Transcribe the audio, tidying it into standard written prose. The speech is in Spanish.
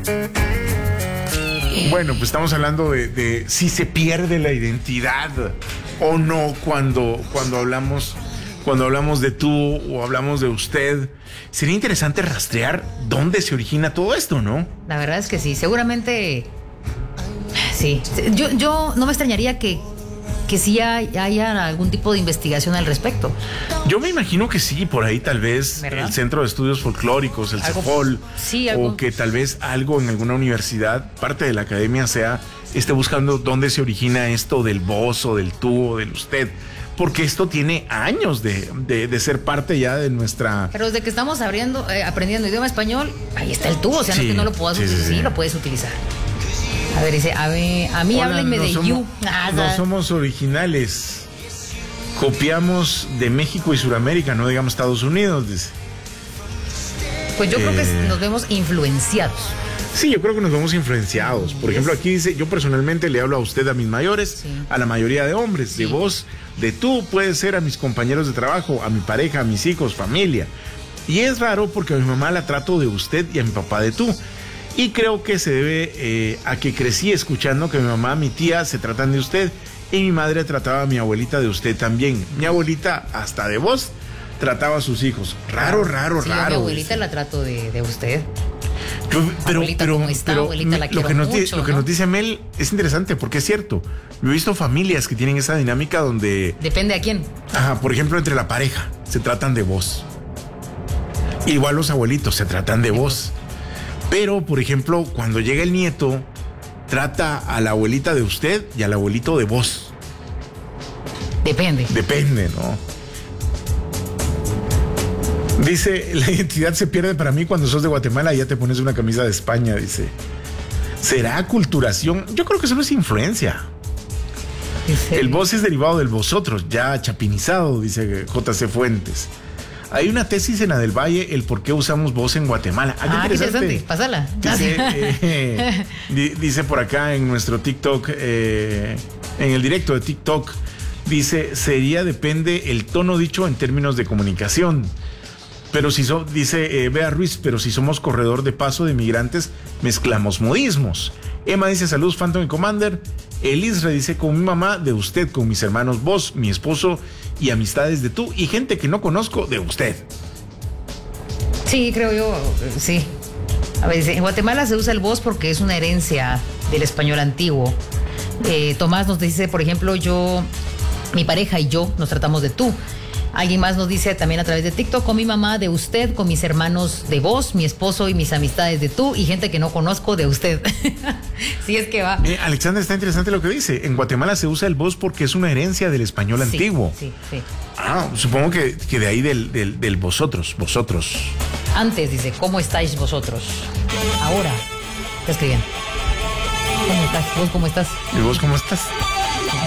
Bueno, pues estamos hablando de si se pierde la identidad o no cuando hablamos de tú o hablamos de usted. Sería interesante rastrear dónde se origina todo esto, ¿no? La verdad es que sí, seguramente sí. Yo no me extrañaría que sí haya algún tipo de investigación al respecto. Yo me imagino que sí, por ahí tal vez, ¿verdad?, el Centro de Estudios Folclóricos, el CEFOL, sí, algo, o que tal vez algo en alguna universidad, parte de la academia esté buscando dónde se origina esto del vos o del tú o del usted. Porque esto tiene años de ser parte ya de nuestra... Pero desde que estamos aprendiendo idioma español, ahí está el tú, o sea, sí, no es que no lo puedas utilizar, sí, lo puedes utilizar. A ver, dice, a mí háblenme de you. No somos originales. Copiamos de México y Sudamérica, no digamos Estados Unidos, dice. Pues yo creo que nos vemos influenciados. Sí, yo creo que nos vemos influenciados. Por ejemplo, aquí dice, yo personalmente le hablo a usted, a mis mayores, sí, a la mayoría de hombres, sí, de vos, de tú, puede ser a mis compañeros de trabajo, a mi pareja, a mis hijos, familia. Y es raro porque a mi mamá la trato de usted y a mi papá de tú. Y creo que se debe a que crecí escuchando que mi mamá, mi tía se tratan de usted y mi madre trataba a mi abuelita de usted también. Mi abuelita hasta de vos trataba a sus hijos. Raro. Sí, a mi abuelita la trato de usted. Pero abuelita, la quiero mucho, lo que nos dice Mel es interesante porque es cierto. Yo he visto familias que tienen esa dinámica donde... Depende a quién. Ajá, por ejemplo, entre la pareja se tratan de vos. Igual los abuelitos se tratan de vos. Pero, por ejemplo, cuando llega el nieto, trata a la abuelita de usted y al abuelito de vos. Depende, ¿no? Dice, la identidad se pierde para mí cuando sos de Guatemala y ya te pones una camisa de España, dice. ¿Será aculturación? Yo creo que eso no es influencia. El vos es derivado del vosotros, ya chapinizado, dice JC Fuentes. Hay una tesis en la del Valle, el por qué usamos vos en Guatemala. Qué interesante. Pásala. Dice por acá en nuestro TikTok, en el directo de TikTok, dice, depende el tono dicho en términos de comunicación. Pero dice Bea Ruiz, pero si somos corredor de paso de migrantes, mezclamos modismos. Emma dice, saludos Phantom y Commander. Elisra dice, con mi mamá, de usted, con mis hermanos, vos, mi esposo y amistades de tú y gente que no conozco, de usted. Sí, creo yo, sí. A ver, dice, en Guatemala se usa el vos porque es una herencia del español antiguo. Tomás nos dice, por ejemplo, mi pareja y yo nos tratamos de tú. Alguien más nos dice también a través de TikTok, con mi mamá de usted, con mis hermanos de vos, mi esposo y mis amistades de tú y gente que no conozco de usted. Sí, es que va. Alexandra, está interesante lo que dice. En Guatemala se usa el vos porque es una herencia del español antiguo. Sí. Supongo que de ahí del vosotros. Antes dice, ¿cómo estáis vosotros? Ahora, está escribiendo. ¿Cómo estás? ¿Vos cómo estás? ¿Y vos cómo estás?